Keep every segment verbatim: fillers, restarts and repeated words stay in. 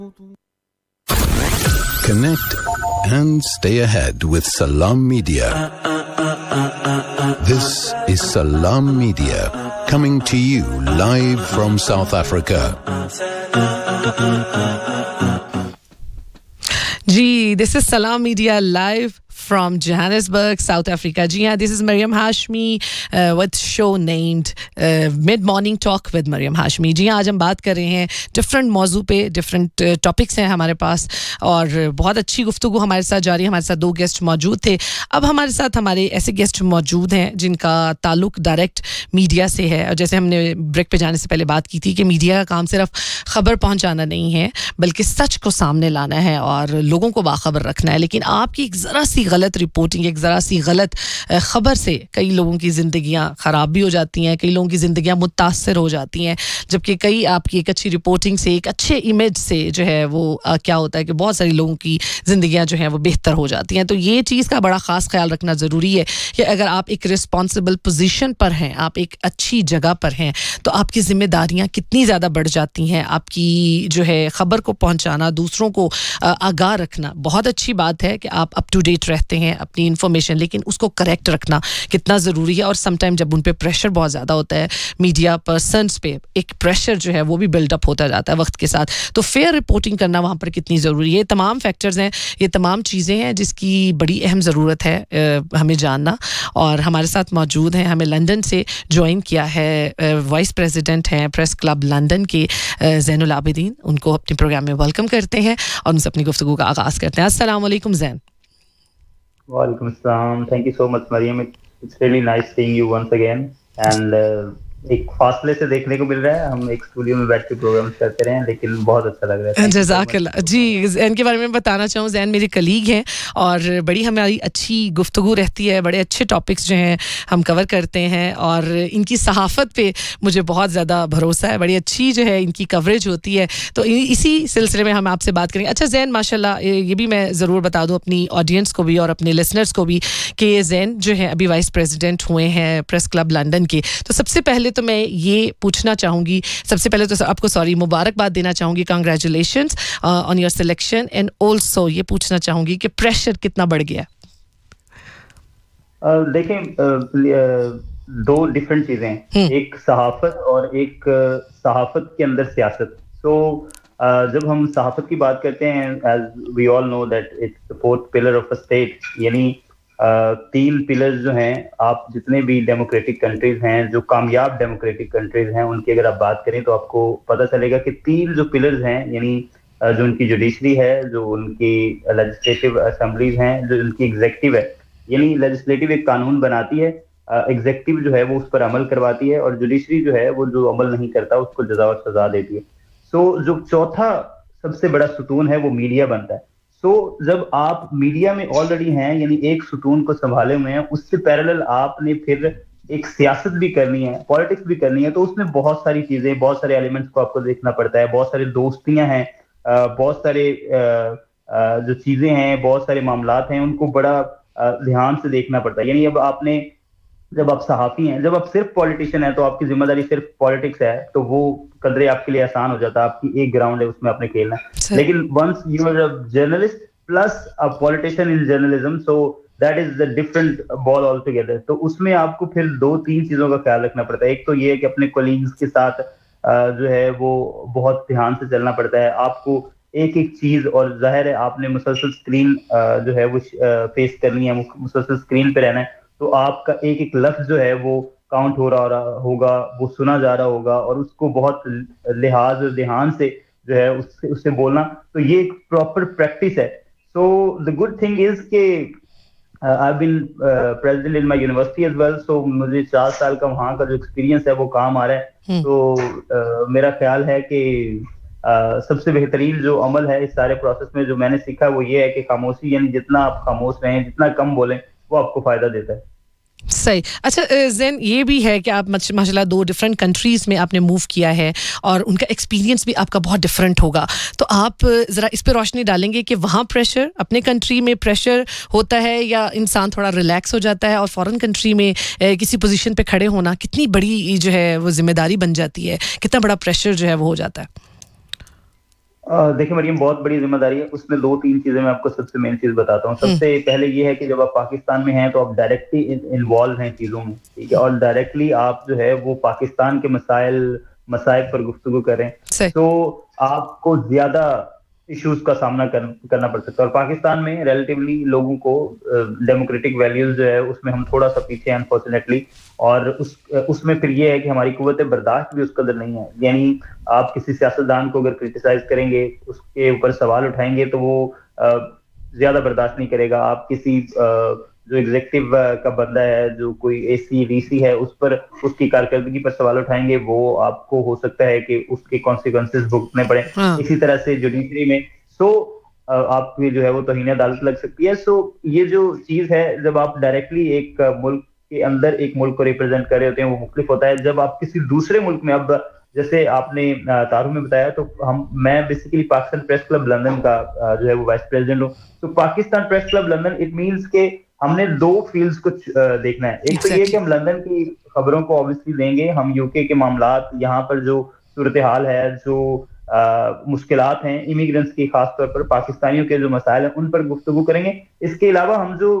Connect and stay ahead with Salam Media. This is Salam Media coming to you live from South Africa. Ji, this is Salam Media live from Johannesburg, South Africa. Ji haan, this is Mariam Hashmi uh, with show named uh, Mid Morning Talk with Mariam Hashmi. जी हाँ, आज हम बात कर रहे हैं different मौजू पे, different topics हैं हमारे पास और बहुत अच्छी गुफ्तगू हमारे साथ जारी है. हमारे साथ दो गेस्ट मौजूद थे. अब हमारे साथ हमारे ऐसे गेस्ट मौजूद हैं जिनका ताल्लुक डायरेक्ट मीडिया से है. और जैसे हमने ब्रेक पे जाने से पहले बात की थी कि मीडिया का काम सिर्फ खबर पहुंचाना नहीं है, बल्कि सच को सामने लाना है और लोगों को बाखबर रखना है. लेकिन आपकी एक ज़रा सी गलत रिपोर्टिंग, एक ज़रा सी गलत ख़बर से कई लोगों की ज़िंदगियां ख़राब भी हो जाती हैं, कई लोगों की ज़िंदगियां मुतासर हो जाती हैं. जबकि कई आपकी एक अच्छी रिपोर्टिंग से, एक अच्छे इमेज से जो है वो आ, क्या होता है कि बहुत सारे लोगों की ज़िंदगियां जो हैं वो बेहतर हो जाती हैं. तो ये चीज़ का बड़ा ख़ास ख्याल रखना ज़रूरी है कि अगर आप एक रिस्पॉन्सिबल पोजीशन पर हैं, आप एक अच्छी जगह पर हैं, तो आपकी ज़िम्मेदारियाँ कितनी ज़्यादा बढ़ जाती हैं. आपकी जो है ख़बर को पहुँचाना, दूसरों को आगाह रखना बहुत अच्छी बात है कि आप अप टू डेट रहते हैं अपनी इन्फॉर्मेशन, लेकिन उसको करेक्ट रखना कितना ज़रूरी है. और समटाइम जब उन पे प्रेशर बहुत ज़्यादा होता है, मीडिया पर्सन्स पे एक प्रेशर जो है वो भी बिल्डअप होता जाता है वक्त के साथ, तो फेयर रिपोर्टिंग करना वहाँ पर कितनी ज़रूरी है. ये तमाम फैक्टर्स हैं, ये तमाम चीज़ें हैं जिसकी बड़ी अहम ज़रूरत है आ, हमें जानना. और हमारे साथ मौजूद हैं, हमें लंदन से ज्वाइन किया है वाइस प्रेसिडेंट हैं प्रेस क्लब लंदन के ज़ैनुल आबिदीन. उनको अपने प्रोग्राम में वेलकम करते हैं और उनसे अपनी गुफ्तगू का आगाज़ करते हैं. अस्सलाम वालेकुम ज़ैन. Walaikum assalam. Thank you so much, Mariam. It, it's really nice seeing you once again. And uh, एक फासले से देखने को मिल रहा है. हम एक स्टूडियो में बैठ के प्रोग्राम करते रहे हैं, लेकिन बहुत अच्छा लग रहा है. जज़ाकल्लाह. जी, ज़ैन के बारे में बताना चाहूँ, ज़ैन मेरे कलीग हैं और बड़ी हमारी अच्छी गुफ्तगू रहती है, बड़े अच्छे टॉपिक्स जो हैं हम कवर करते हैं और इनकी सहाफ़त पे मुझे बहुत ज़्यादा भरोसा है. बड़ी अच्छी जो है इनकी कवरेज होती है. तो इसी सिलसिले में हम आपसे बात करेंगे. अच्छा ज़ैन, माशाल्लाह, ये भी मैं ज़रूर बता दूँ अपनी ऑडियंस को भी और अपने लिसनर्स को भी कि ज़ैन जो है अभी वाइस प्रेसिडेंट हुए हैं प्रेस क्लब लंदन के. तो सबसे पहले तो मैं ये पूछना चाहूँगी, सबसे पहले तो आपको सॉरी मुबारकबाद देना चाहूँगी, congratulations on your selection. And also ये पूछना चाहूँगी कि प्रेशर कितना बढ़ गया. uh, देखें, uh, दो डिफरेंट चीज़ें हैं, एक सहाफत और एक सहाफत के अंदर सियासत. सो so, uh, जब हम सहाफत की बात करते हैं, as we all know that it's the fourth pillar of a state. यानी Uh, तीन पिलर्स जो हैं, आप जितने भी डेमोक्रेटिक कंट्रीज हैं, जो कामयाब डेमोक्रेटिक कंट्रीज हैं, उनकी अगर आप बात करें तो आपको पता चलेगा कि तीन जो पिलर्स हैं, यानी uh, जो उनकी जुडिशरी है, जो उनकी लेजिस्लेटिव असेंबलीज हैं, जो उनकी एग्जेक्टिव है. यानी लेजिस्लेटिव एक कानून बनाती है, एग्जेक्टिव uh, जो है वो उस पर अमल करवाती है, और जुडिशरी जो है वो जो अमल नहीं करता उसको सजा और सजा देती है. सो so, जो चौथा सबसे बड़ा सुतून है वो मीडिया बनता है. तो so, जब आप मीडिया में ऑलरेडी हैं, यानी एक सुतून को संभाले हुए हैं, उससे पैरेलल आपने फिर एक सियासत भी करनी है, पॉलिटिक्स भी करनी है, तो उसमें बहुत सारी चीजें, बहुत सारे एलिमेंट्स को आपको देखना पड़ता है. बहुत सारी दोस्तियां हैं, बहुत सारे जो चीजें हैं, बहुत सारे मामलात हैं, उनको बड़ा ध्यान से देखना पड़ता है. यानी अब आपने, जब आप सहाफी हैं, जब आप सिर्फ पॉलिटिशियन हैं, तो आपकी जिम्मेदारी सिर्फ पॉलिटिक्स है, तो वो कदरे आपके लिए आसान हो जाता है. आपकी एक ग्राउंड है, उसमें आपने खेलना है. लेकिन once you are a journalist plus a politician in journalism, so that is the different ball all together. तो उसमें आपको फिर दो तीन चीजों का ख्याल रखना पड़ता है. एक तो ये है कि अपने कोलीग्स के साथ जो है वो बहुत ध्यान से चलना पड़ता है. आपको एक एक चीज, और जाहिर है आपने मुसलसल स्क्रीन जो है वो फेस करनी है, मुसलसल स्क्रीन पे रहना है, तो आपका एक एक लफ्ज जो है वो काउंट हो रहा होगा, वो सुना जा रहा होगा, और उसको बहुत लिहाज और ध्यान से जो है उससे उससे बोलना. तो ये एक प्रॉपर प्रैक्टिस है. So the good thing is के I have been president in my university as well. सो मुझे चार साल का वहाँ का जो एक्सपीरियंस है वो काम आ रहा है. तो uh, मेरा ख्याल है कि uh, सबसे बेहतरीन जो अमल है इस सारे प्रोसेस में जो मैंने सीखा वो ये है कि खामोशी, यानी जितना आप खामोश रहें, जितना कम बोलें, वो आपको फायदा देता है. सही. अच्छा ज़ैन, ये भी है कि आप माशाल्लाह दो डिफरेंट कंट्रीज़ में आपने मूव किया है और उनका एक्सपीरियंस भी आपका बहुत डिफरेंट होगा. तो आप ज़रा इस पे रोशनी डालेंगे कि वहाँ प्रेशर, अपने कंट्री में प्रेशर होता है या इंसान थोड़ा रिलैक्स हो जाता है, और फॉरेन कंट्री में किसी पोजीशन पे खड़े होना कितनी बड़ी जो है वो जिम्मेदारी बन जाती है, कितना बड़ा प्रेशर जो है वो हो जाता है? देखिए मरियम, बहुत बड़ी जिम्मेदारी है। उसमें दो तीन चीजें मैं आपको सबसे मेन चीज बताता हूँ। सबसे पहले ये है कि जब आप पाकिस्तान में हैं तो आप डायरेक्टली इन्वॉल्व हैं चीजों में, ठीक है, और डायरेक्टली आप जो है वो पाकिस्तान के मसाइल मसाइल पर गुफ्तगू करें, तो आपको ज्यादा इश्यूज का सामना कर, करना पड़ सकता है। और पाकिस्तान में रिलेटिवली लोगों को डेमोक्रेटिक वैल्यूज जो है उसमें हम थोड़ा सा पीछे हैं अनफॉर्चुनेटली, और उस उसमें फिर ये है कि हमारी कुव्वत बर्दाश्त भी उस कदर नहीं है। यानी आप किसी सियासतदान को अगर क्रिटिसाइज करेंगे, उसके ऊपर सवाल उठाएंगे, तो वो ज्यादा बर्दाश्त नहीं करेगा। आप किसी आ, जो एग्जीक्यूटिव का बंदा है, जो कोई एसी वीसी है, उस पर उसकी कारकर्दगी पर सवाल उठाएंगे, वो आपको हो सकता है कि उसके कॉन्सिक्वेंसेस भुगतने पड़े। हाँ। इसी तरह से जुडिशरी में सो आपकी जो है वो तौहीन अदालत लग सकती है। सो ये जो चीज है, जब आप डायरेक्टली एक मुल्क के अंदर एक मुल्क को रिप्रेजेंट कर रहे होते हैं, वो मुख्तलिफ होता है। जब आप किसी दूसरे मुल्क में, अब जैसे आपने तारू में बताया, तो हम मैं basically Pakistan press club London का जो है वो वाइस प्रेसिडेंट हूँ। तो Pakistan press club London, it means के हमने दो फील्ड्स को देखना है। एक exactly. तो ये कि हम लंदन की खबरों को ऑब्वियसली देंगे, हम यूके के मामलात, यहाँ पर जो सूरत हाल है, जो मुश्किलात हैं इमिग्रेंट्स की, खासतौर पर पाकिस्तानियों के जो मसाइल हैं, उन पर गुफ्तगू करेंगे। इसके अलावा हम जो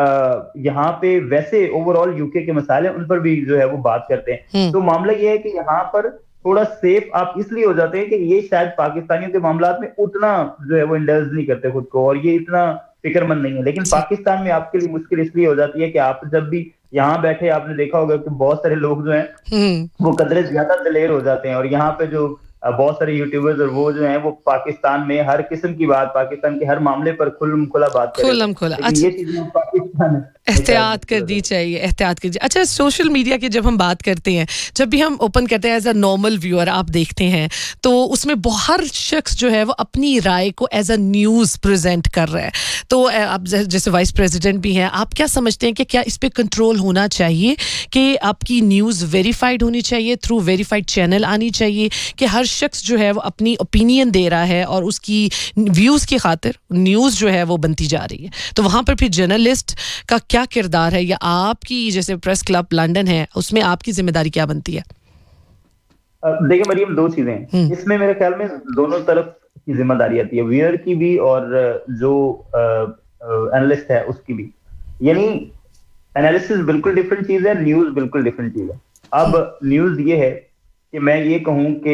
यहाँ पे वैसे ओवरऑल यूके के मसाइल हैं, उन पर भी जो है वो बात करते हैं। तो मामला ये है कि यहाँ पर थोड़ा सेफ आप इसलिए हो जाते हैं कि ये शायद पाकिस्तानियों के मामलात में उतना जो है वो इंडल्ज नहीं करते खुद को, और ये इतना फिक्रमंद नहीं है। लेकिन पाकिस्तान में आपके लिए मुश्किल इसलिए हो जाती है कि आप जब भी यहाँ बैठे, आपने देखा होगा कि बहुत सारे लोग जो हैं वो कदरे ज्यादा दिलेर हो जाते हैं, और यहाँ पे जो बहुत सारे यूट्यूबर्स और वो जो हैं वो पाकिस्तान में हर किस्म की बात, पाकिस्तान के हर मामले पर खुल्लम खुला बात करें। खुल्लम खुला, अच्छा, ये चीजें पाकिस्तान एहतियात करनी चाहिए, एहतियात कीजिए। अच्छा, सोशल मीडिया की जब हम बात करते हैं, जब भी हम ओपन करते हैं एज अ नॉर्मल व्यूअर, आप देखते हैं तो उसमें हर शख्स जो है वो अपनी राय को एज अ न्यूज़ प्रेजेंट कर रहा है। तो आप जैसे वाइस प्रेसिडेंट भी हैं, आप क्या समझते हैं कि क्या इस पे कंट्रोल होना चाहिए, कि आपकी न्यूज़ वेरीफाइड होनी चाहिए, थ्रू वेरीफाइड चैनल आनी चाहिए, कि हर शख्स जो है वो अपनी ओपिनियन दे रहा है और उसकी व्यूज़ की खातिर न्यूज़ जो है वो बनती जा रही है? तो वहाँ पर फिर जर्नलिस्ट का क्या किरदार है, या आपकी जैसे प्रेस क्लब लंदन है उसमें आपकी जिम्मेदारी क्या बनती है? देखिए मरियम, दो चीजें हैं इसमें, मेरे ख्याल में दोनों तरफ की जिम्मेदारी आती है, व्यूअर की भी और जो एनालिस्ट है उसकी भी। यानी एनालिसिस बिल्कुल डिफरेंट चीज है, न्यूज बिल्कुल डिफरेंट चीज है। अब न्यूज ये है कि मैं ये कहूं कि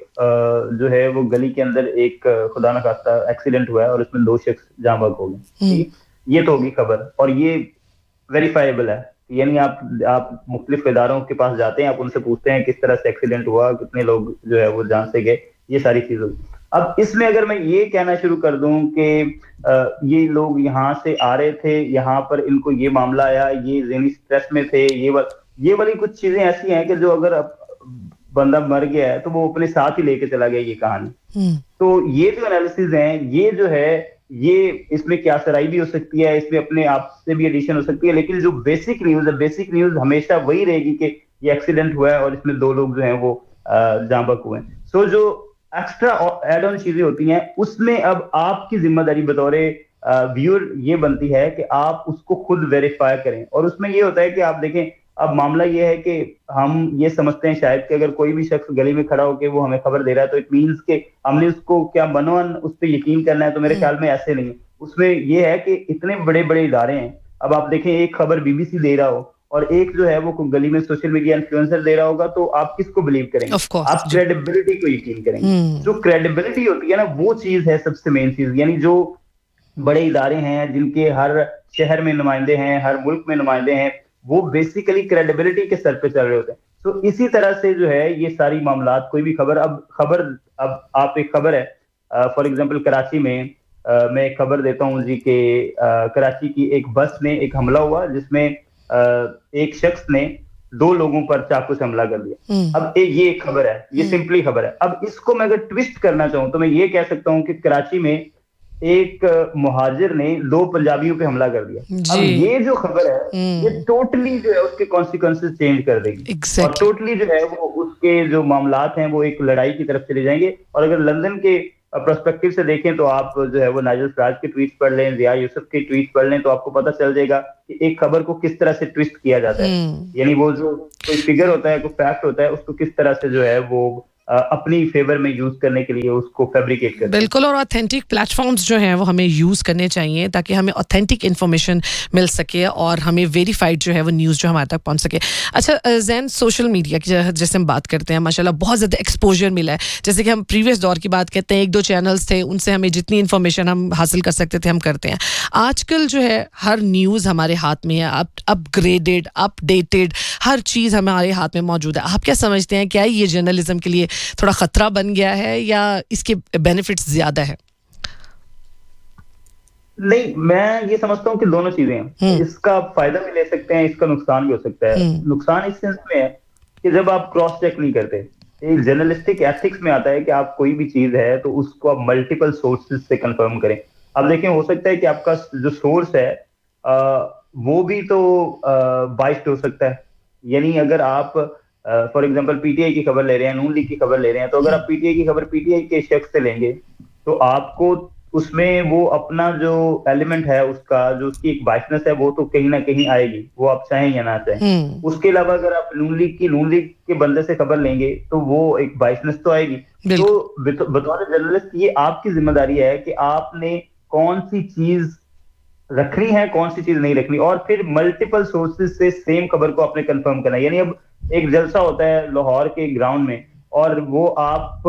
जो है वो गली के अंदर एक खुदा न खास्ता एक्सीडेंट हुआ है और उसमें दो शख्स जाँ बहक हो गए, ये तो होगी खबर, और ये वेरीफाइबल है। यानी आप आप मुख्तलिफ इदारों के पास जाते हैं, आप उनसे पूछते हैं किस तरह से एक्सीडेंट हुआ, कितने लोग जो है वो जान से गए, ये सारी चीजें। अब इसमें अगर मैं ये कहना शुरू कर दूं कि ये लोग यहाँ से आ रहे थे, यहाँ पर इनको ये मामला आया, ये ज़हनी स्ट्रेस में थे, ये वा, ये वाली कुछ चीजें ऐसी हैं कि जो अगर बंदा मर गया है तो वो अपने साथ ही लेके चला गया ये कहानी। तो ये जो एनालिसिस है, ये जो है, ये इसमें क्या सराई भी हो सकती है, इसमें अपने आप से भी एडिशन हो सकती है, लेकिन जो बेसिक न्यूज है, बेसिक न्यूज हमेशा वही रहेगी कि ये एक्सीडेंट हुआ है और इसमें दो लोग जो हैं वो जाँ बहक हुए हैं। सो जो एक्स्ट्रा एड ऑन चीजें होती हैं, उसमें अब आपकी जिम्मेदारी बतौर व्यूअर ये बनती है कि आप उसको खुद वेरीफाई करें। और उसमें ये होता है कि आप देखें, अब मामला ये है कि हम ये समझते हैं शायद कि अगर कोई भी शख्स गली में खड़ा होकर वो हमें खबर दे रहा है तो इट मीन्स के हमने उसको क्या मनोन उस पर यकीन करना है, तो मेरे ख्याल में ऐसे नहीं है। उसमें ये है कि इतने बड़े बड़े इदारे हैं, अब आप देखें एक खबर बीबीसी दे रहा हो और एक जो है वो गली में सोशल मीडिया इन्फ्लुएंसर दे रहा होगा, तो आप किसको बिलीव करेंगे? आप क्रेडिबिलिटी को यकीन करेंगे। जो क्रेडिबिलिटी होती है ना, वो चीज है सबसे मेन चीज। यानी जो बड़े इदारे हैं जिनके हर शहर में नुमाइंदे हैं, हर मुल्क में नुमाइंदे हैं, वो बेसिकली क्रेडिबिलिटी के सर पे चल रहे होते हैं। तो इसी तरह से जो है ये सारी मामलात, कोई भी खबर, अब खबर अब आप एक खबर है फॉर एग्जांपल कराची में uh, मैं एक खबर देता हूँ जी के uh, कराची की एक बस में एक हमला हुआ जिसमें uh, एक शख्स ने दो लोगों पर चाकू से हमला कर दिया। अब ए, ये एक खबर है, ये सिंपली खबर है। अब इसको मैं अगर ट्विस्ट करना चाहूँ तो मैं ये कह सकता हूँ कि कराची में एक मुहाजिर ने दो पंजाबियों पे हमला कर दिया। अब ये जो खबर है ये टोटली जो है उसके कॉन्सिक्वेंसेस चेंज कर देगी exactly. और टोटली जो है वो उसके जो मामलात हैं वो एक लड़ाई की तरफ चले जाएंगे। और अगर लंदन के पर्सपेक्टिव से देखें तो आप जो है वो नाजिल फराज के ट्वीट पढ़ लें, जिया यूसुफ के ट्वीट पढ़ लें, तो आपको पता चल जाएगा कि एक खबर को किस तरह से ट्विस्ट किया जाता है। यानी वो जो कोई फिगर होता है, कोई फैक्ट होता है, उसको किस तरह से जो है वो अपनी फेवर में यूज करने के लिए उसको फैब्रिकेट करते हैं। बिल्कुल, और ऑथेंटिक प्लेटफॉर्म्स जो हैं वो हमें यूज़ करने चाहिए ताकि हमें ऑथेंटिक इन्फॉर्मेशन मिल सके और हमें वेरीफाइड जो है वो न्यूज़ जो हमारे तक पहुंच सके। अच्छा जैन, सोशल मीडिया की जैसे हम बात करते हैं, माशाल्लाह बहुत ज़्यादा एक्सपोजर मिला है। जैसे कि हम प्रीवियस दौर की बात करते हैं, एक दो चैनल्स थे, उनसे हमें जितनी इन्फॉर्मेशन हम हासिल कर सकते थे हम करते हैं। आजकल जो है हर न्यूज़ हमारे हाथ में है, अप अपग्रेडेड, अपडेटेड, हर चीज़ हमारे हाथ में मौजूद है। आप क्या समझते हैं, क्या ये जर्नलिज्म के लिए थोड़ा खतरा बन गया है या इसके बेनिफिट्स ज्यादा है? नहीं, मैं ये समझता हूँ कि दोनों चीजें हैं। इसका फायदा भी ले सकते हैं, इसका नुकसान भी हो सकता है। नुकसान इस सेंस में है कि जब आप क्रॉस चेक नहीं करते, एक जर्नलिस्टिक एथिक्स में आता है कि आप कोई भी चीज है तो उसको आप मल्टीपल सोर्सेज से कंफर्म करें। अब देखें, हो सकता है कि आपका जो सोर्स है आ, वो भी तो बाइस्ड हो सकता है। यानी अगर आप फॉर एग्जांपल पीटीआई की खबर ले रहे हैं, नून लीग की खबर ले रहे हैं, तो अगर आप पीटीआई की खबर पीटीआई के शख्स से लेंगे तो आपको उसमें वो अपना जो एलिमेंट है उसका, जो उसकी एक बाइसनेस है, वो तो कहीं ना कहीं आएगी, वो आप चाहें या ना चाहें। उसके अलावा अगर आप नून लीग की नून लीग के बंदे से खबर लेंगे तो वो एक बाइसनेस तो आएगी। तो बतौर जर्नलिस्ट ये आपकी जिम्मेदारी है कि आपने कौन सी चीज रखनी है, कौन सी चीज नहीं रखनी, और फिर मल्टीपल सोर्सेज से सेम खबर को आपने कंफर्म करना है। यानी अब एक जलसा होता है लाहौर के ग्राउंड में और वो आप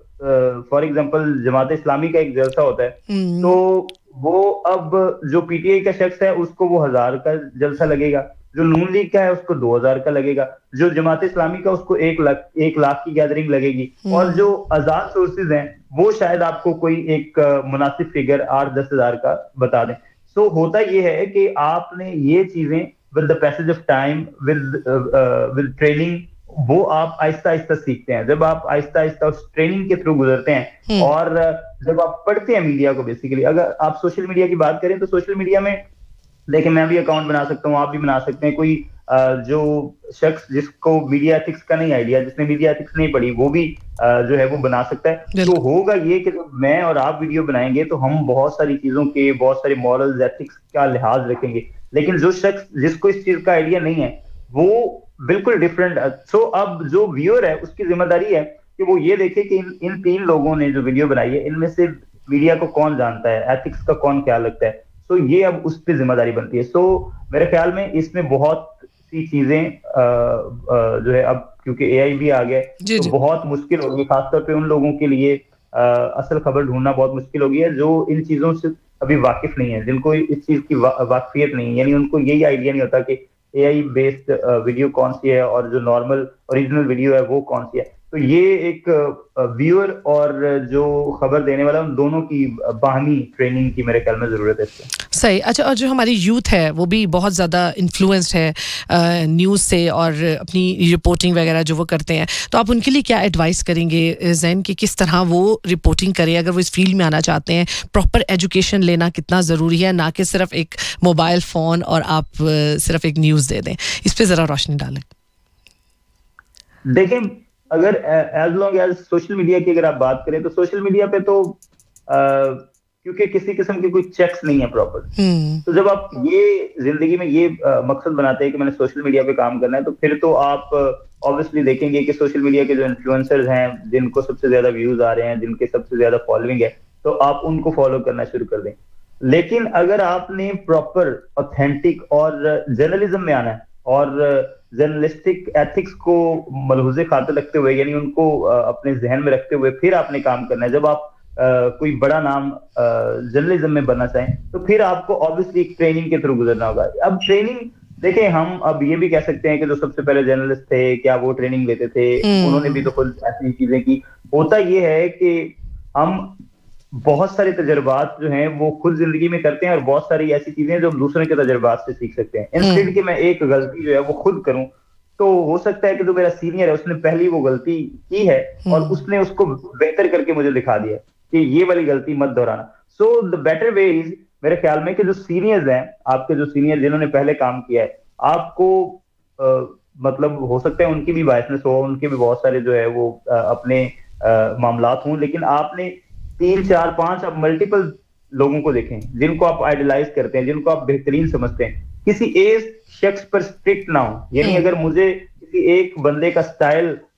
for uh, example Jamaat Islami का एक जलसा होता है, तो वो अब जो पीटीआई का शख्स है उसको वो हजार का जलसा लगेगा, जो नून लीग का है उसको दो हजार का लगेगा, जो जमात इस्लामी का उसको एक लाख एक लाख की गैदरिंग लगेगी, और जो आजाद सोर्सेज हैं वो शायद आपको कोई एक uh, मुनासिब फिगर आठ दस हजार का बता दें। सो so, होता ये है कि आपने ये चीजें with the passage of time, with with training, वो आप आहिस्ता आहिस्ता सीखते हैं। जब आप आहिस्ता आहिस्ता उस ट्रेनिंग के थ्रू गुजरते हैं और जब आप पढ़ते हैं मीडिया को, बेसिकली अगर आप सोशल मीडिया की बात करें तो सोशल मीडिया में देखिए, मैं भी अकाउंट बना सकता हूँ, आप भी बना सकते हैं। कोई जो शख्स जिसको मीडिया एथिक्स का नहीं आइडिया, जिसने मीडिया एथिक्स नहीं पढ़ी, वो भी जो है वो बना सकता है। तो होगा ये कि जब मैं और आप वीडियो बनाएंगे तो हम बहुत सारी चीजों के, बहुत सारे मॉरल्स, एथिक्स का लिहाज रखेंगे, लेकिन जो शख्स जिसको इस चीज का आइडिया नहीं है वो बिल्कुल डिफरेंट। सो अब जो व्यूअर है उसकी जिम्मेदारी है कि वो ये देखे कि इन, इन तीन लोगों ने जो वीडियो बनाई है इनमें से मीडिया को कौन जानता है, एथिक्स का कौन ख्याल रखता है। सो ये अब उस पर जिम्मेदारी बनती है। सो मेरे ख्याल में इसमें बहुत सी चीजें आ, आ, जो है अब क्योंकि एआई भी आ गया तो बहुत मुश्किल होगी, खासतौर पे उन लोगों के लिए आ, असल खबर ढूंढना बहुत मुश्किल हो गया है जो इन चीजों से अभी वाकिफ नहीं है, जिनको इस चीज की वा, वाकफियत नहीं है। यानी उनको यही आइडिया नहीं होता कि एआई बेस्ड वीडियो कौन सी है और जो नॉर्मल ओरिजिनल वीडियो है वो कौन सी है। तो ये एक व्यूअर और जो खबर देने वाला, उन दोनों की बाहमी ट्रेनिंग की मेरे ख्याल में जरूरत है। सही। अच्छा, और जो हमारी यूथ है वो भी बहुत ज़्यादा इन्फ्लुएंस्ड है न्यूज़ से और अपनी रिपोर्टिंग वगैरह जो वो करते हैं, तो आप उनके लिए क्या एडवाइस करेंगे जैन कि किस तरह वो रिपोर्टिंग करें अगर वो इस फील्ड में आना चाहते हैं? प्रॉपर एजुकेशन लेना कितना ज़रूरी है, ना कि सिर्फ एक मोबाइल फ़ोन और आप सिर्फ एक न्यूज़ दे दें? इस पर ज़रा रोशनी डालें। देखें, अगर as long as social media की अगर आप बात करें तो सोशल मीडिया पे तो आ, क्योंकि किसी किस्म के कोई चेक्स नहीं है प्रॉपर, तो जब आप ये जिंदगी में ये आ, मकसद बनाते हैं कि मैंने सोशल मीडिया पे काम करना है, तो फिर तो आप ऑब्वियसली देखेंगे कि सोशल मीडिया के जो इन्फ्लुएंसर्स हैं, जिनको सबसे ज्यादा व्यूज आ रहे हैं, जिनके सबसे ज्यादा फॉलोइंग है, तो आप उनको फॉलो करना शुरू कर दें। लेकिन अगर आपने प्रॉपर ऑथेंटिक और जर्नलिज्म में आना है और जर्नलिस्टिक एथिक्स को मलहूज़े खातिर रखते हुए, यानी उनको अपने जहन में रखते हुए फिर आपने काम करना है, जब आप आ, कोई बड़ा नाम जर्नलिज्म में बनना चाहें, तो फिर आपको ऑब्वियसली एक ट्रेनिंग के थ्रू गुजरना होगा। अब ट्रेनिंग देखें, हम अब ये भी कह सकते हैं कि जो सबसे पहले जर्नलिस्ट थे, क्या वो ट्रेनिंग लेते थे? उन्होंने भी तो खुद ऐसी चीजें की। होता ये है कि हम बहुत सारे तजर्बात जो हैं वो खुद जिंदगी में करते हैं और बहुत सारी ऐसी चीजें जो हम दूसरे के तजर्बात से सीख सकते हैं। इंस्टेड कि मैं एक गलती जो है वो खुद करूं, तो हो सकता है कि जो मेरा सीनियर है उसने पहली वो गलती की है और उसने उसको बेहतर करके मुझे दिखा दिया कि ये वाली गलती मत दोहराना। So the better way is, मेरे ख्याल में, कि जो सीनियर्स हैं, आपके जो सीनियर जिन्होंने पहले काम किया है, आपको आ, मतलब हो सकता है उनकी भी बायसनेस हो, उनके भी बहुत सारे जो है वो आ, अपने मामलात हों, लेकिन आपने तीन चार पांच आप मल्टीपल लोगों को देखें जिनको आप आइडलाइज करते हैं, जिनको आप बेहतरीन समझते हैं। किसी एक शख्स पर स्ट्रिक्ट ना हो, यानी अगर मुझे किसी एक बंदे का स्टाइल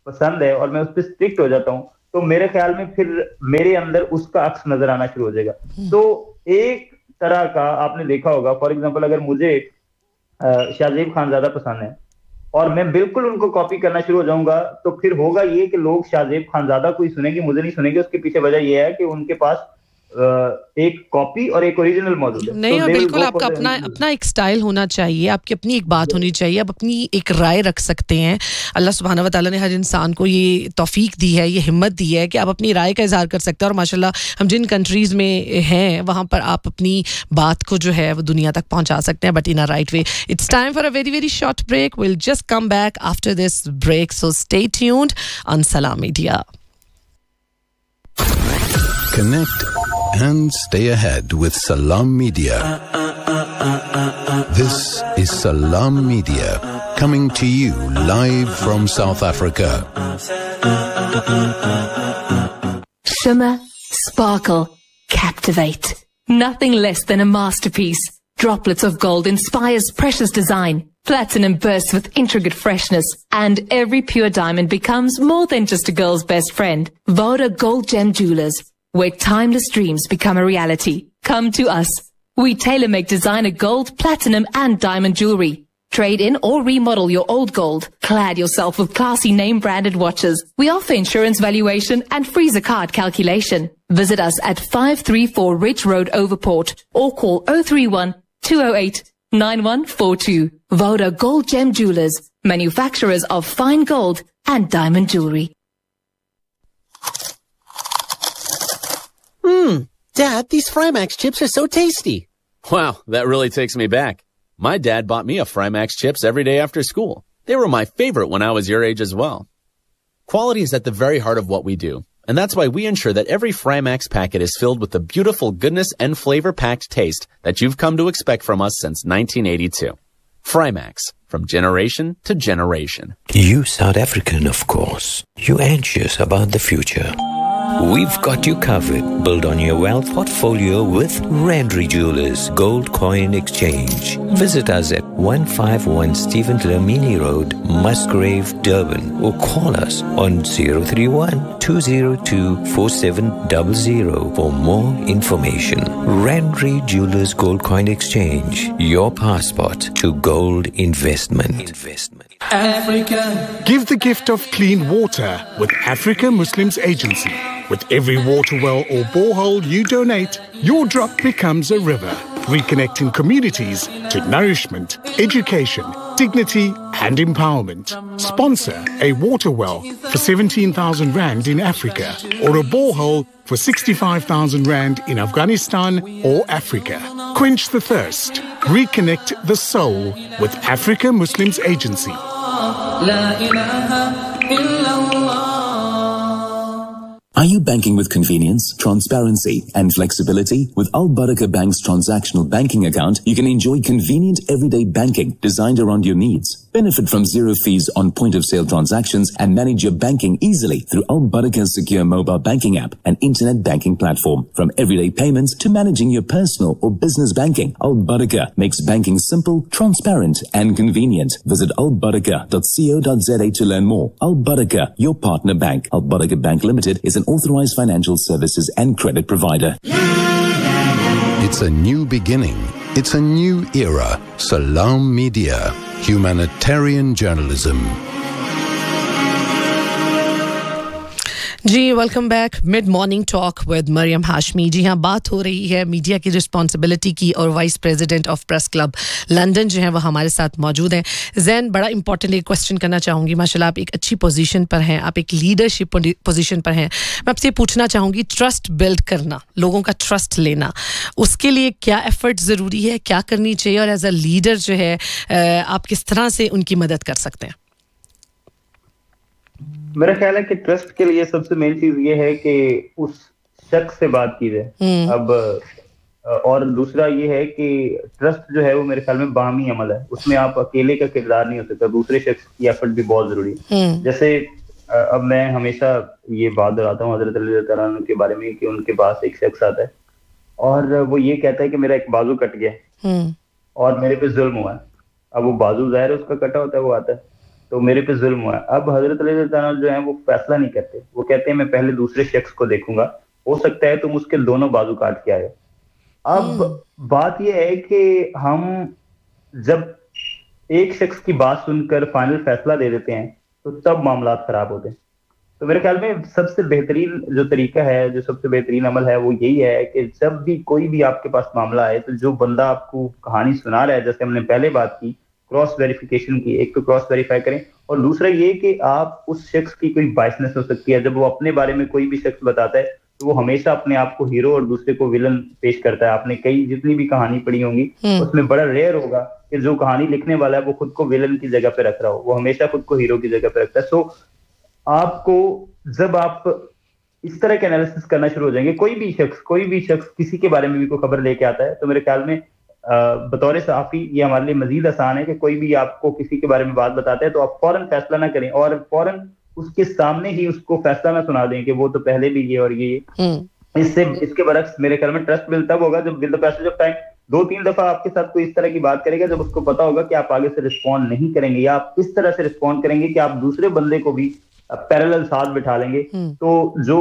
पसंद है और मैं उस पर स्ट्रिक्ट हो जाता हूँ, तो मेरे ख्याल में फिर मेरे अंदर उसका अक्स नजर आना शुरू हो जाएगा। तो एक तरह का आपने देखा होगा, फॉर एग्जांपल अगर मुझे शाहजेब खानजादा पसंद है और मैं बिल्कुल उनको कॉपी करना शुरू हो जाऊंगा, तो फिर होगा ये कि लोग शाहजेब खानजादा को ही सुनेंगे, मुझे नहीं सुनेंगे। उसके पीछे वजह यह है कि उनके पास एक कॉपी और एक ओरिजिनल मौजूद है। नहीं, और बिल्कुल आपका अपना अपना एक स्टाइल होना चाहिए, आपकी अपनी एक बात होनी चाहिए, आप अपनी एक राय रख सकते हैं। अल्लाह सुब्हानहू व तआला ने हर इंसान को ये तौफीक दी है, ये हिम्मत दी है कि आप अपनी राय का इजहार कर सकते हैं। और माशाल्लाह हम जिन कंट्रीज में हैं वहाँ पर आप अपनी बात को जो है वो दुनिया तक पहुँचा सकते हैं, but in a right way. It's time for a very very short break. Will just come back after this break, so stay tuned on Salam Media. Connect and stay ahead with Salam Media. This is Salam Media, coming to you live from South Africa. Shimmer, sparkle, captivate. Nothing less than a masterpiece. Droplets of gold inspires precious design. Platinum bursts with intricate freshness. And every pure diamond becomes more than just a girl's best friend. Voda Gold Gem Jewelers, where timeless dreams become a reality. Come to us. We tailor-make designer gold, platinum and diamond jewelry. Trade in or remodel your old gold. Clad yourself with classy name-branded watches. We offer insurance valuation and freezer card calculation. Visit us at five thirty-four Ridge Road, Overport, or call oh three one, two oh eight, nine one four two. Voda Gold Gem Jewelers, manufacturers of fine gold and diamond jewelry. Mmm, Dad, these Frymax chips are so tasty. Wow, that really takes me back. My dad bought me a Frymax chips every day after school. They were my favorite when I was your age as well. Quality is at the very heart of what we do, and that's why we ensure that every Frymax packet is filled with the beautiful goodness and flavor-packed taste that you've come to expect from us since nineteen eighty-two. Frymax, from generation to generation. You South African, of course. You anxious about the future. We've got you covered. Build on your wealth portfolio with Randry Jewelers Gold Coin Exchange. Visit us at one fifty-one Stephen Dlamini Road, Musgrave, Durban, or call us on zero three one, two zero two, four seven zero zero for more information. Randry Jewelers Gold Coin Exchange, your passport to gold investment. Investment. Africa. Give the gift of clean water with Africa Muslims Agency. With every water well or borehole you donate, your drop becomes a river, reconnecting communities to nourishment, education, dignity and empowerment. Sponsor a water well for seventeen thousand rand in Africa or a borehole for sixty-five thousand rand in Afghanistan or Africa. Quench the thirst. Reconnect the soul with Africa Muslims Agency. Are you banking with convenience, transparency and flexibility? With Al Barakah Bank's transactional banking account, you can enjoy convenient everyday banking designed around your needs. Benefit from zero fees on point-of-sale transactions and manage your banking easily through Al Barakah's secure mobile banking app and internet banking platform. From everyday payments to managing your personal or business banking, Al Barakah makes banking simple, transparent and convenient. Visit al barakah dot co dot za to learn more. Al Barakah, your partner bank. Al Barakah Bank Limited is an authorized financial services and credit provider. It's a new beginning. It's a new era. Salam Media. Humanitarian journalism. Ji welcome back mid morning talk with Maryam Hashmi. जी हाँ, बात हो रही है media की responsibility की और vice president of press club London जो है वो हमारे साथ मौजूद हैं। जैन, बड़ा इंपॉर्टेंट एक क्वेश्चन करना चाहूँगी। माशाल्लाह आप एक अच्छी पोजीशन पर हैं, आप एक लीडरशिप पोजीशन पर हैं। मैं आपसे पूछना चाहूँगी, ट्रस्ट बिल्ड करना, लोगों का ट्रस्ट लेना, उसके लिए क्या एफर्ट ज़रूरी है, क्या करनी चाहिए, और एज अ लीडर जो है आप किस तरह से उनकी मदद कर सकते हैं? मेरा ख्याल है कि ट्रस्ट के लिए सबसे मेन चीज ये है कि उस शख्स से बात की जाए। अब और दूसरा ये है कि ट्रस्ट जो है वो मेरे ख्याल में बाहमी अमल है, उसमें आप अकेले का किरदार नहीं हो सकता, दूसरे शख्स की एफर्ट भी बहुत जरूरी है। जैसे अब मैं हमेशा ये बात दोहराता हूँ हजरत अली रज़ियल्लाहु अन्हु के बारे में कि उनके पास एक शख्स आता है और वो ये कहता है कि मेरा एक बाजू कट गया और मेरे पे जुल्म हुआ है। अब वो बाजू जाहिर है उसका कटा होता है, वो आता है तो मेरे पे जुल्म हुआ। अब हजरत अली रज़ियल्लाहु अन्हु जो है वो फैसला नहीं करते, वो कहते हैं मैं पहले दूसरे शख्स को देखूंगा, हो सकता है तुम उसके दोनों बाजू काट के आए। अब बात यह है कि हम जब एक शख्स की बात सुनकर फाइनल फैसला दे देते हैं तो तब मामला खराब होते हैं। तो मेरे ख्याल में सबसे बेहतरीन जो तरीका है, जो सबसे बेहतरीन अमल है, वो यही है कि जब भी कोई भी आपके पास मामला आए तो जो बंदा आपको कहानी सुना रहा है, जैसे हमने पहले बात की क्रॉस वेरिफिकेशन की, एक तो क्रॉस वेरीफाई करें और दूसरा ये कि आप उस शख्स की कोई बायसनेस हो सकती है। जब वो अपने बारे में कोई भी शख्स बताता है तो वो हमेशा अपने आप को हीरो और दूसरे को विलन पेश करता है। आपने कई जितनी भी कहानी पढ़ी होंगी उसमें बड़ा रेयर होगा कि जो कहानी लिखने वाला है वो खुद को विलन की जगह पे रख रहा हो, वो हमेशा खुद को हीरो की जगह पे रखता है। सो आपको जब आप इस तरह के एनालिसिस करना शुरू हो जाएंगे, कोई भी शख्स कोई भी शख्स किसी के बारे में भी कोई खबर लेके आता है, तो मेरे ख्याल में बतौर सहाफी ये हमारे लिए मजीद आसान है कि कोई भी आपको किसी के बारे में बात बताता है तो आप फौरन फैसला ना करें और फौरन उसके सामने ही उसको फैसला ना सुना दें कि वो तो पहले भी ये और ये। इससे इसके बरक्स मेरे ख्याल में ट्रस्ट बिल्ड तब होगा जब with the passage of time दो तीन दफा आपके साथ कोई इस तरह की बात करेगा, जब उसको पता होगा कि आप आगे से रिस्पॉन्ड नहीं करेंगे या आप इस तरह से रिस्पॉन्ड करेंगे कि आप दूसरे बंदे को भी पैरेलल साथ बिठा लेंगे, तो जो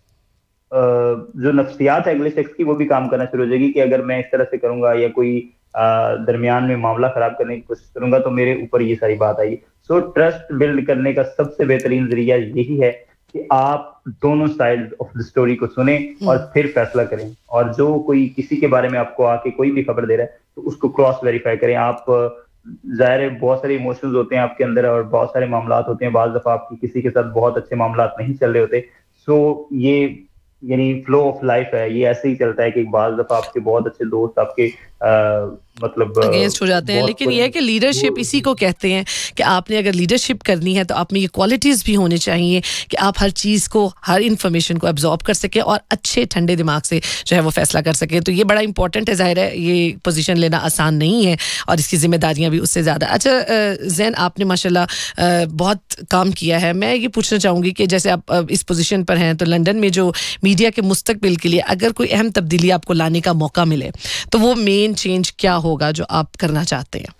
जो नफ्सियात है अगले शख्स की वो भी काम करना शुरू हो जाएगी कि अगर मैं इस तरह से करूंगा या कोई दरमियान में मामला खराब करने की कोशिश करूंगा तो मेरे ऊपर ये सारी बात आई। सो ट्रस्ट बिल्ड करने का सबसे बेहतरीन जरिया यही है कि आप दोनों साइड ऑफ द स्टोरी को सुने और फिर फैसला करें। और जो कोई किसी के बारे में आपको आके कोई भी खबर दे रहा है तो उसको क्रॉस वेरीफाई करें। आप जाहिर है बहुत सारे इमोशंस होते हैं आपके अंदर और बहुत सारे मामलात होते हैं, बाज़ दफा आपकी किसी के साथ बहुत अच्छे मामलात नहीं चल रहे होते। सो ये यानी फ्लो ऑफ लाइफ है, ये ऐसे ही चलता है कि बाज़ दफा आपके बहुत अच्छे दोस्त आपके आ, मतलब अगेंस्ट हो जाते हैं, लेकिन ये है कि लीडरशिप इसी को कहते हैं कि आपने अगर लीडरशिप करनी है तो आप में ये क्वालिटीज़ भी होने चाहिए कि आप हर चीज़ को, हर इंफॉर्मेशन को एब्जॉर्ब कर सकें और अच्छे ठंडे दिमाग से जो है वो फैसला कर सकें। तो ये बड़ा इंपॉर्टेंट है, जाहिर है ये पोजीशन लेना आसान नहीं है और इसकी जिम्मेदारियां भी उससे ज़्यादा। अच्छा ज़ैन, आपने माशाल्लाह बहुत काम किया है। मैं ये पूछना चाहूँगी कि जैसे आप इस पोजीशन पर हैं तो लंदन में जो मीडिया के मुस्तकबिल के लिए अगर कोई अहम तब्दीली आपको लाने का मौका मिले तो वो मेन चेंज क्या होगा जो आप करना चाहते हैं?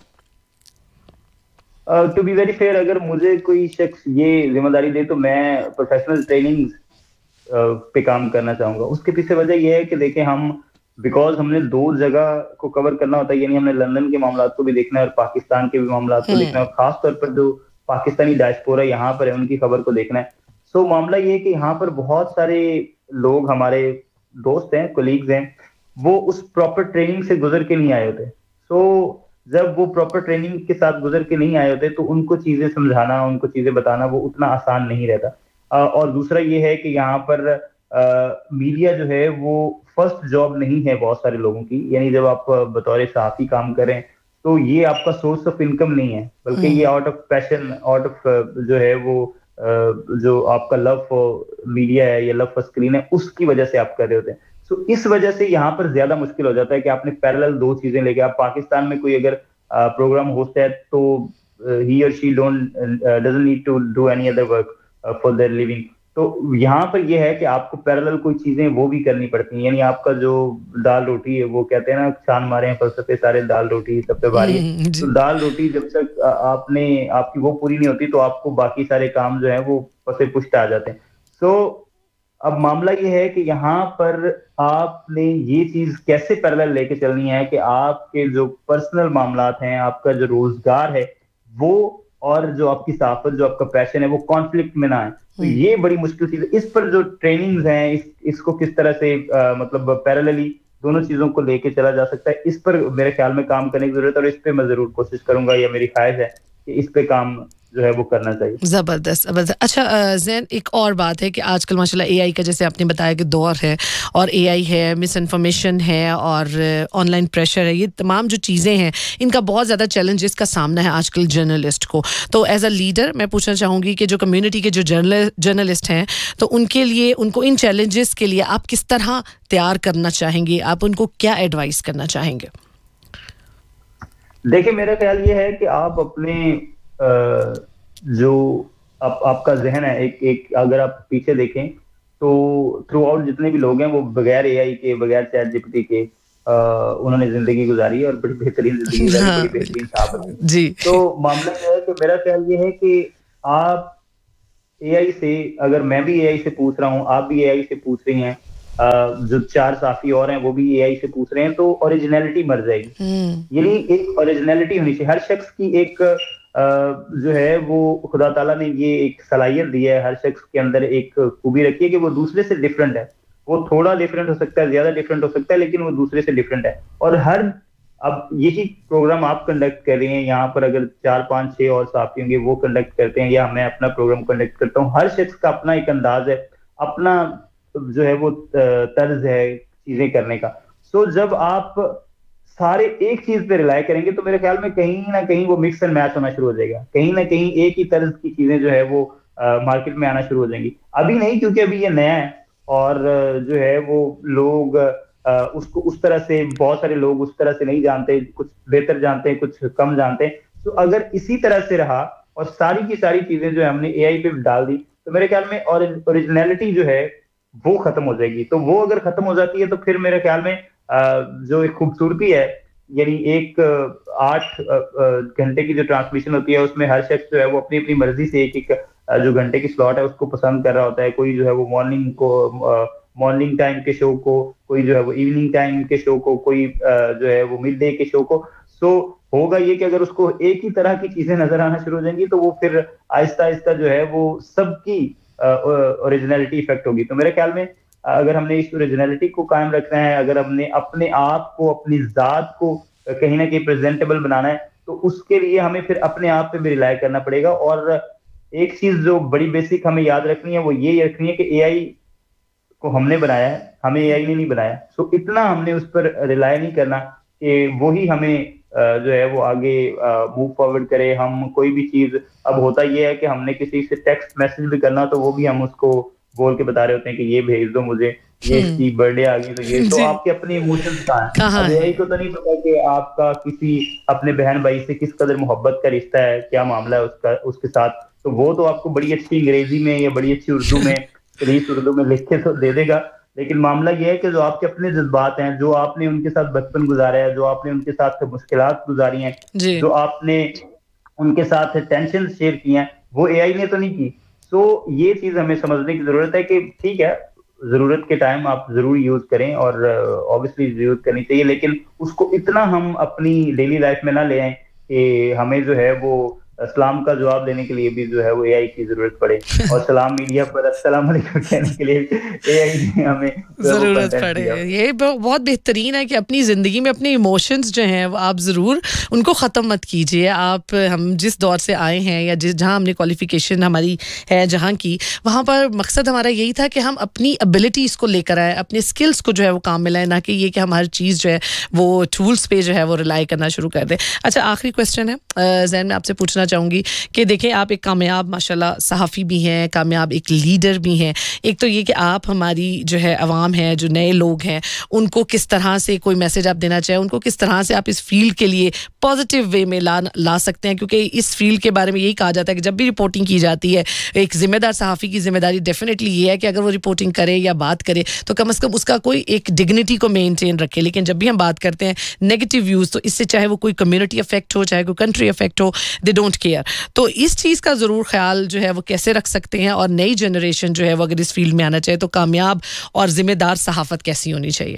टू बी वेरी फेयर, अगर मुझे कोई शख्स ये जिम्मेदारी दे तो मैं प्रोफेशनल ट्रेनिंग uh, पे काम करना चाहूंगा। उसके पीछे वजह यह है कि देखें हम बिकॉज हमने दो जगह को कवर करना होता है, यानी हमने लंदन के मामला को भी देखना है और पाकिस्तान के भी मामला को देखना है और खास तौर पर जो पाकिस्तानी डायस्पोरा यहाँ पर है उनकी खबर को देखना है। सो so, मामला ये है कि यहाँ पर बहुत सारे लोग हमारे दोस्त हैं, कोलीग्स हैं, वो उस प्रॉपर ट्रेनिंग से गुजर के नहीं आए होते। सो so, जब वो प्रॉपर ट्रेनिंग के साथ गुजर के नहीं आए होते तो उनको चीजें समझाना, उनको चीजें बताना वो उतना आसान नहीं रहता। आ, और दूसरा ये है कि यहाँ पर आ, मीडिया जो है वो फर्स्ट जॉब नहीं है बहुत सारे लोगों की, यानी जब आप बतौर सहाफी काम करें तो ये आपका सोर्स ऑफ इनकम नहीं है, बल्कि ये out of passion, out of जो है वो जो आपका लव फॉर मीडिया है या लव फॉर स्क्रीन है उसकी वजह से आप कर रहे होते हैं। तो so, इस वजह से यहाँ पर ज्यादा मुश्किल हो जाता है कि आपने पैरेलल दो चीजें लेके, आप पाकिस्तान में कोई अगर प्रोग्राम होस्ट है तो ही और she don't doesn't need to do any other work for their living. तो यहाँ पर यह है कि आपको पैरेलल कोई चीजें वो भी करनी पड़ती हैं, यानी आपका जो दाल रोटी है, वो कहते हैं ना छान मारे हैं फलसफे सारे, दाल रोटी सब पे भारी है। तो दाल रोटी जब तक आपने आपकी वो पूरी नहीं होती तो आपको बाकी सारे काम जो है वो पसे पुष्ट आ जाते हैं। सो अब मामला ये है कि यहाँ पर आपने ये चीज कैसे पैरेलल लेके चलनी है कि आपके जो पर्सनल मामलात हैं, आपका जो रोजगार है वो और जो आपकी सहाफत, जो आपका पैशन है वो कॉन्फ्लिक्ट में ना आए। तो ये बड़ी मुश्किल चीज है। इस पर जो ट्रेनिंग्स हैं, इस, इसको किस तरह से आ, मतलब पैरेलली दोनों चीजों को लेके चला जा सकता है, इस पर मेरे ख्याल में काम करने की जरूरत है और इस पे मैं जरूर कोशिश करूंगा, या मेरी ख्वाहिश है कि इस पे काम जो है वो करना चाहिए। जबरदस्त जबरदस्त। अच्छा ज़ैन, एक और बात है कि आजकल माशाल्लाह एआई का, जैसे आपने बताया कि दौर है और एआई है, मिस इन्फॉर्मेशन है और ऑनलाइन प्रेशर है, ये तमाम जो चीज़ें हैं इनका बहुत ज़्यादा चैलेंजेस का सामना है आजकल जर्नलिस्ट को। तो एज अ लीडर मैं पूछना चाहूँगी कि जो कम्युनिटी के जो जर्नल जर्नलिस्ट हैं तो उनके लिए, उनको इन चैलेंजेस के लिए आप किस तरह तैयार करना चाहेंगे, आप उनको क्या एडवाइस करना चाहेंगे? देखिए, मेरा ख्याल ये है कि आप अपने जो आप, आपका जहन है, एक एक अगर आप पीछे देखें तो थ्रू आउट जितने भी लोग हैं वो बगैर एआई के, बगैर चैट जीपीटी के उन्होंने जिंदगी गुजारी है और बड़ी बेहतरीन जिंदगी गुजारी, बड़ी बेहतरीन साहब जी। तो मामला यह है कि मेरा ख्याल ये है कि आप एआई से, अगर मैं भी एआई से पूछ रहा हूँ, आप भी एआई से पूछ रही हैं, जो चार साथी और हैं वो भी एआई से पूछ रहे हैं, तो ओरिजिनलिटी मर जाएगी। यानी एक ओरिजिनलिटी होनी चाहिए हर शख्स की, एक जो है वो खुदा ताला ने ये एक सलाहियत दी है, हर शख्स के अंदर एक खूबी रखी है कि वो दूसरे से डिफरेंट है। वो थोड़ा डिफरेंट हो सकता है, ज्यादा डिफरेंट हो सकता है, लेकिन वो दूसरे से डिफरेंट है। और हर, अब यही प्रोग्राम आप कंडक्ट कर रही हैं यहाँ पर, अगर चार पांच छह और साथी होंगे वो कंडक्ट करते हैं, या मैं अपना प्रोग्राम कंडक्ट करता हूँ, हर शख्स का अपना एक अंदाज है, अपना जो है वो तर्ज है चीजें करने का। सो जब आप सारे एक चीज पे रिलाई करेंगे तो मेरे ख्याल में कहीं ना कहीं वो मिक्स एंड मैच होना शुरू हो जाएगा, कहीं ना कहीं एक ही तर्ज की चीजें जो है वो मार्केट में आना शुरू हो जाएंगी। अभी नहीं, क्योंकि अभी ये नया है और जो है वो लोग आ, उसको उस तरह से, बहुत सारे लोग उस तरह से नहीं जानते, कुछ बेहतर जानते हैं, कुछ कम जानते हैं। तो अगर इसी तरह से रहा और सारी की सारी चीजें जो है हमने एआई पे डाल दी, तो मेरे ख्याल में ओरिजिनलिटी जो है वो खत्म हो जाएगी। तो वो अगर खत्म हो जाती है तो फिर मेरे ख्याल में जो एक खूबसूरती है, यानी एक आठ घंटे की जो ट्रांसमिशन होती है उसमें हर शख्स जो है वो अपनी अपनी मर्जी से एक एक जो घंटे की स्लॉट है उसको पसंद कर रहा होता है। कोई जो है वो मॉर्निंग को, मॉर्निंग टाइम के शो को, कोई जो है वो इवनिंग टाइम के शो को, कोई जो है वो मिड डे के शो को। सो होगा ये कि अगर उसको एक ही तरह की चीजें नजर आना शुरू हो जाएंगी तो वो फिर आहिस्ता आहिस्ता जो है वो सबकी ओरिजिनलिटी इफेक्ट होगी। तो मेरे ख्याल में अगर हमने इस ओरिजिनलिटी को कायम रखना है, अगर हमने अपने आप को, अपनी जात को कहीं ना कहीं प्रेजेंटेबल बनाना है, तो उसके लिए हमें फिर अपने आप पे भी रिलाई करना पड़ेगा। और एक चीज जो बड़ी बेसिक हमें याद रखनी है वो ये रखनी है कि एआई को हमने बनाया है, हमें एआई ने नहीं बनाया। सो इतना हमने उस पर रिलाई नहीं करना कि वो ही हमें जो है वो आगे मूव फॉरवर्ड करे। हम कोई भी चीज, अब होता ये है कि हमने किसी से टेक्स्ट मैसेज भी करना तो वो भी हम उसको बोल के बता रहे होते हैं कि ये भेज दो मुझे, ये इसकी बर्थडे आ गई तो ये, तो आपके अपने इमोशंस कहाँ है? एआई को तो नहीं पता कि आपका किसी अपने बहन भाई से किस कदर मोहब्बत का रिश्ता है, क्या मामला है उसका उसके साथ। तो वो तो आपको बड़ी अच्छी अंग्रेजी में या बड़ी अच्छी उर्दू में, सलीस उर्दू में लिख के तो दे देगा, लेकिन मामला ये है कि जो आपके अपने जज्बात हैं, जो आपने उनके साथ बचपन गुजारा है, जो आपने उनके साथ मुश्किलात गुजारी हैं, जो आपने उनके साथ टेंशन शेयर की हैं, वो एआई ने तो नहीं की। तो ये चीज हमें समझने की जरूरत है कि ठीक है, जरूरत के टाइम आप जरूर यूज करें और ऑब्वियसली यूज करनी चाहिए, लेकिन उसको इतना हम अपनी डेली लाइफ में ना ले आए कि हमें जो है वो सलाम का जवाब देने के लिए भी जो है वो एआई की जरूरत पड़े, और सलाम मीडिया पर अस्सलाम वालेकुम कहने के लिए एआई ने हमें जरूरत पड़े। ये बहुत बेहतरीन है कि अपनी ज़िंदगी में अपने इमोशंस जो हैं आप ज़रूर उनको ख़त्म मत कीजिए। आप, हम जिस दौर से आए हैं या जिस जहाँ हमने क्वालिफिकेशन हमारी है जहाँ की, वहाँ पर मकसद हमारा यही था कि हम अपनी एबिलिटीज़ को लेकर आए, अपने स्किल्स को जो है वो काम में लाए, ना कि ये कि हम हर चीज़ जो है वो टूल्स पे जो है वो रिलाई करना शुरू कर दें। अच्छा, आखिरी क्वेश्चन है ज़ैन, मैं आपसे पूछना चाहूँगी कि देखें, आप एक कामयाब माशाल्लाह सहाफ़ी भी हैं, कामयाब एक लीडर भी हैं। एक तो ये कि आप हमारी जो है अवाम है, जो नए लोग हैं, उनको किस तरह से कोई मैसेज आप देना चाहें, उनको किस तरह से आप इस फील्ड के लिए पॉजिटिव वे में ला ला सकते हैं, क्योंकि इस फील्ड के बारे में यही कहा जाता है कि जब भी रिपोर्टिंग की जाती है, एक जिम्मेदार सहाफ़ी की जिम्मेदारी डेफिनेटली ये है कि अगर वो रिपोर्टिंग करे या बात करे तो कम अज़ कम उसका कोई एक डिग्निटी को मेनटेन रखे। लेकिन जब भी हम बात करते हैं नेगेटिव व्यूज़, तो इससे चाहे वो कोई कम्युनिटी अफेक्ट हो, चाहे कोई कंट्री अफेक्ट हो, दे डोंट केयर। तो इस चीज़ का ज़रूर ख्याल जो है वो कैसे रख सकते हैं, और नई जनरेशन जो है वो अगर इस फील्ड में आना चाहे तो कामयाब और जिम्मेदार सहाफ़त कैसी होनी चाहिए?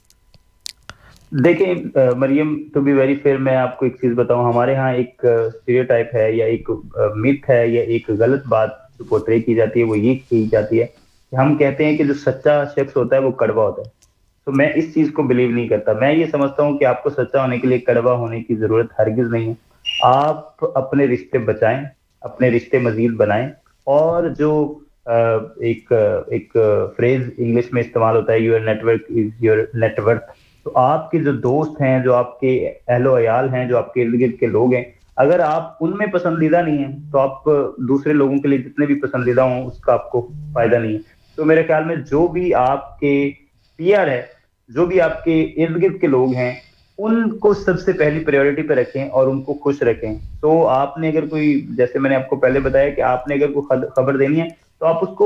देखिए Maryam, to be very fair, मैं आपको एक चीज बताऊं, हमारे यहाँ एक स्टीरियोटाइप है या एक मिथ है या एक गलत बात जो पोर्ट्रे की जाती है, वो ये की जाती है कि हम कहते हैं कि जो सच्चा शख्स होता है वो कड़वा होता है। तो मैं इस चीज को बिलीव नहीं करता। मैं ये समझता हूँ कि आपको सच्चा होने के लिए कड़वा होने की जरूरत हरगिज नहीं है। आप अपने रिश्ते बचाएं, अपने रिश्ते मजीद बनाएं, और जो एक एक फ्रेज इंग्लिश में इस्तेमाल होता है, your network is your net worth. तो आपके जो दोस्त हैं, जो आपके अहलो अयाल हैं, जो आपके इर्द गिर्द के लोग हैं, अगर आप उनमें पसंदीदा नहीं हैं तो आप दूसरे लोगों के लिए जितने भी पसंदीदा हों उसका आपको फायदा नहीं है। तो मेरे ख्याल में जो भी आपके पीआर है, जो भी आपके इर्द गिर्द के लोग हैं, उनको सबसे पहली प्रायोरिटी पे रखें और उनको खुश रखें। तो आपने अगर कोई, जैसे मैंने आपको पहले बताया कि आपने अगर कोई खबर देनी है तो आप उसको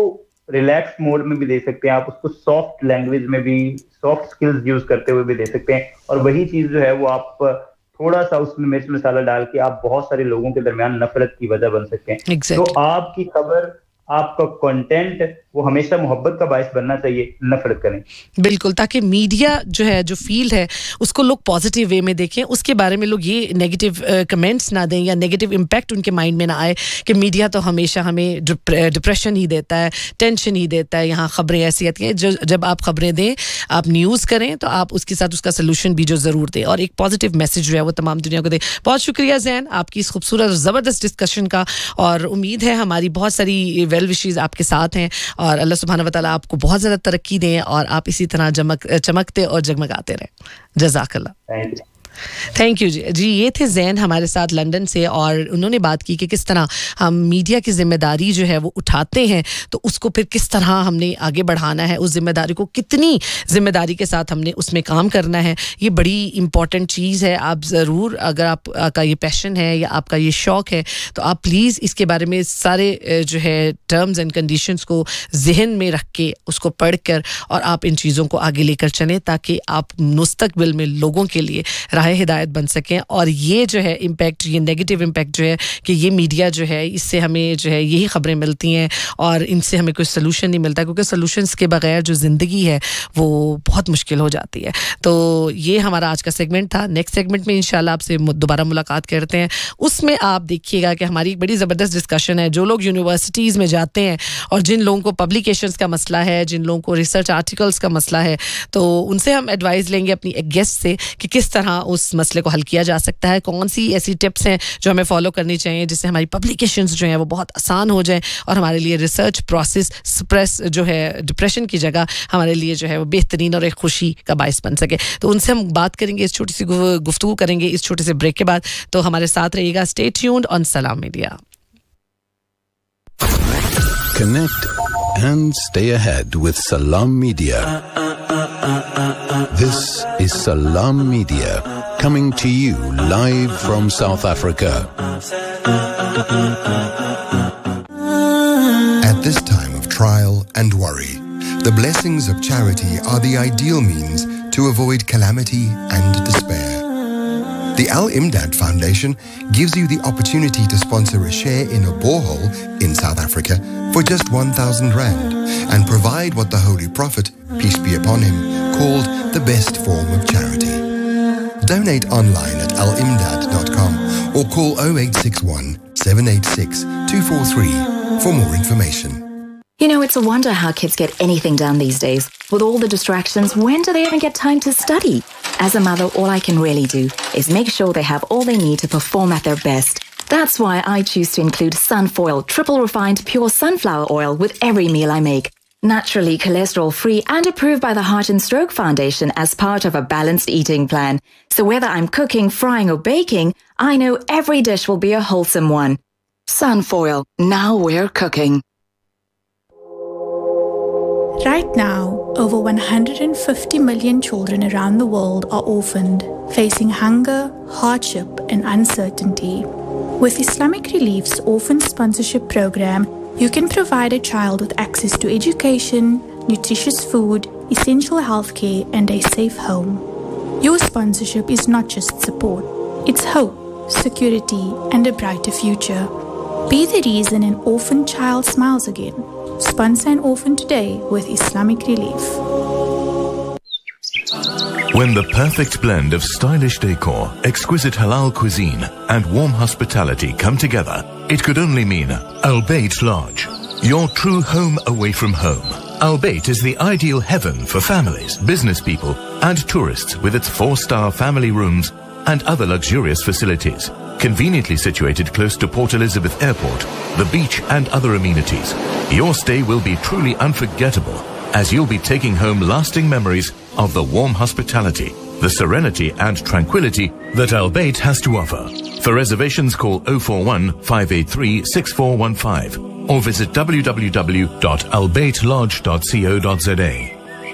रिलैक्स मोड में भी दे सकते हैं, आप उसको सॉफ्ट लैंग्वेज में भी, सॉफ्ट स्किल्स यूज करते हुए भी दे सकते हैं, और वही चीज जो है वो आप थोड़ा सा उसमें मिर्च मसाला डाल के आप बहुत सारे लोगों के दरमियान नफरत की वजह बन सकते हैं। exactly. तो आपकी खबर, आपका कंटेंट वो हमेशा मोहब्बत का बायस बनना चाहिए, नफरत करें। बिल्कुल, ताकि मीडिया जो है, जो फील्ड है, उसको लोग पॉजिटिव वे में देखें, उसके बारे में लोग ये नेगेटिव कमेंट्स ना दें या नेगेटिव इम्पैक्ट उनके माइंड में ना आए कि मीडिया तो हमेशा हमें डिप्रेशन ही देता है, टेंशन ही देता है, यहाँ खबरें ऐसी आती हैं। जो जब आप खबरें दें, आप न्यूज़ करें, तो आप उसके साथ उसका सोल्यूशन भी जो ज़रूर दें और एक पॉजिटिव मैसेज जो है वो तमाम दुनिया को दें। बहुत शुक्रिया ज़ैन आपकी इस खूबसूरत और ज़बरदस्त डिस्कशन का, और उम्मीद है हमारी बहुत सारी वेल विशेज़ आपके साथ हैं, और अल्लाह सुब्हानहू व तआला आपको बहुत ज़्यादा तरक्की दें और आप इसी तरह जमक चमकते और जगमगाते रहें। जज़ाकल्लाह। थैंक यू थैंक यू जी जी ये थे ज़ैन हमारे साथ लंदन से, और उन्होंने बात की कि किस तरह हम मीडिया की जिम्मेदारी जो है वो उठाते हैं, तो उसको फिर किस तरह हमने आगे बढ़ाना है, उस जिम्मेदारी को कितनी जिम्मेदारी के साथ हमने उसमें काम करना है। ये बड़ी इंपॉर्टेंट चीज़ है। आप ज़रूर, अगर आप का ये पैशन है या आपका ये शौक़ है, तो आप प्लीज़ इसके बारे में सारे जो है टर्म्स एंड कंडीशंस को जहन में रख के उसको पढ़ कर और आप इन चीज़ों को आगे लेकर चलें, ताकि आप मुस्तकबिल में लोगों के लिए राह हिदायत बन सकें। और ये जो है इम्पैक्ट, ये नेगेटिव इम्पैक्ट जो है कि ये मीडिया जो है, इससे हमें जो है यही खबरें मिलती हैं और इनसे हमें कोई सलूशन नहीं मिलता, क्योंकि सलूशंस के बगैर जो ज़िंदगी है वो बहुत मुश्किल हो जाती है। तो ये हमारा आज का सेगमेंट था। नेक्स्ट सेगमेंट में इंशाल्लाह आपसे दोबारा मुलाकात करते हैं। उसमें आप देखिएगा कि हमारी एक बड़ी ज़बरदस्त डिस्कशन है। जो लोग यूनिवर्सिटीज़ में जाते हैं और जिन लोगों को पब्लिकेशंस का मसला है, जिन लोगों को रिसर्च आर्टिकल्स का मसला है, तो उनसे हम एडवाइस लेंगे अपनी एक गेस्ट से कि किस तरह उस मसले को हल किया जा सकता है, कौन सी ऐसी टिप्स हैं जो हमें फॉलो करनी चाहिए जिससे हमारी पब्लिकेशंस जो हैं वो बहुत आसान हो जाएं और हमारे लिए रिसर्च प्रोसेस स्प्रेस जो है डिप्रेशन की जगह हमारे लिए जो है वो बेहतरीन और एक खुशी का बायस बन सके। तो उनसे हम बात करेंगे, इस छोटी सी गुफ्तगू करेंगे इस छोटे से ब्रेक के बाद। तो हमारे साथ रहिएगा। स्टे ट्यून्ड ऑन सलाम media. Connect and stay ahead with Salam Media. This is Salam Media, coming to you live from South Africa. At this time of trial and worry, the blessings of charity are the ideal means to avoid calamity and despair. The Al-Imdad Foundation gives you the opportunity to sponsor a share in a borehole in South Africa for just one thousand rand and provide what the Holy Prophet, peace be upon him, called the best form of charity. Donate online at al imdad dot com or call oh eight six one, seven eight six, two four three for more information. You know, it's a wonder how kids get anything done these days. With all the distractions, when do they even get time to study? As a mother, all I can really do is make sure they have all they need to perform at their best. That's why I choose to include Sunfoil triple refined pure sunflower oil with every meal I make. Naturally cholesterol free and approved by the Heart and Stroke Foundation as part of a balanced eating plan. So whether I'm cooking, frying or baking, I know every dish will be a wholesome one. Sunfoil, now we're cooking. Right now, over one hundred fifty million children around the world are orphaned, facing hunger, hardship and uncertainty. With Islamic Relief's Orphan Sponsorship Program, you can provide a child with access to education, nutritious food, essential healthcare and a safe home. Your sponsorship is not just support, it's hope, security and a brighter future. Be the reason an orphan child smiles again. Sponsor an orphan today with Islamic Relief. When the perfect blend of stylish decor, exquisite halal cuisine and warm hospitality come together, it could only mean Al Bayt Lodge, your true home away from home. Al Bayt is the ideal heaven for families, business people and tourists with its four-star family rooms and other luxurious facilities. Conveniently situated close to Port Elizabeth Airport, the beach and other amenities, your stay will be truly unforgettable as you'll be taking home lasting memories of the warm hospitality, the serenity and tranquility that Al Bayt has to offer. For reservations call oh four one, five eight three, six four one five or visit w w w dot al bayt lodge dot co dot z a.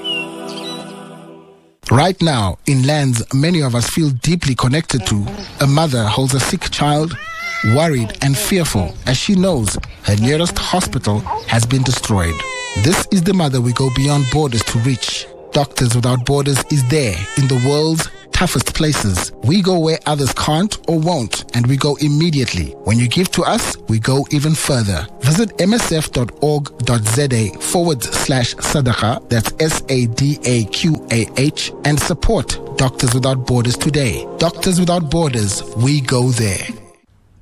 Right now, in lands many of us feel deeply connected to, a mother holds a sick child, worried and fearful as she knows her nearest hospital has been destroyed. This is the mother we go beyond borders to reach. Doctors Without Borders is there in the world's toughest places. We go where others can't or won't, and we go immediately. When you give to us, we go even further. Visit msf.org.za forward slash Sadaqah, that's S A D A Q A H, and support Doctors Without Borders today. Doctors Without Borders, we go there.